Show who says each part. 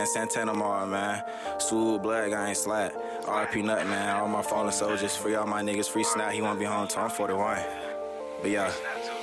Speaker 1: Santana Mall, man. Swoop, Blood, I ain't slack. RP Nut, man. All my fallen soldiers, free all my niggas, free Snap. He won't be home till I'm 41. But yeah.